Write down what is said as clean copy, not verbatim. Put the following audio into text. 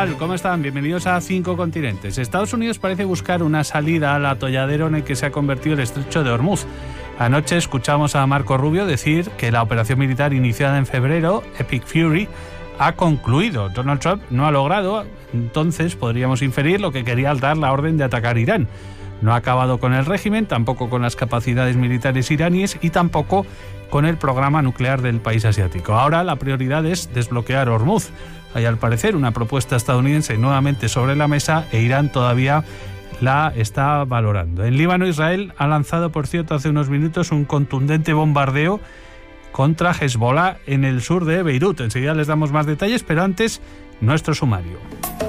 tal? ¿Cómo están? Bienvenidos a 5 Continentes. Estados Unidos parece buscar una salida al atolladero en el que se ha convertido el estrecho de Hormuz. Anoche escuchamos a Marco Rubio decir que la operación militar iniciada en febrero, Epic Fury, ha concluido. Donald Trump no ha logrado, entonces podríamos inferir lo que quería al dar la orden de atacar Irán. No ha acabado con el régimen, tampoco con las capacidades militares iraníes y tampoco con el programa nuclear del país asiático. Ahora la prioridad es desbloquear Hormuz. Hay al parecer una propuesta estadounidense nuevamente sobre la mesa e Irán todavía la está valorando. En Líbano, Israel ha lanzado, por cierto, hace unos minutos un contundente bombardeo contra Hezbollah en el sur de Beirut. Enseguida les damos más detalles, pero antes nuestro sumario.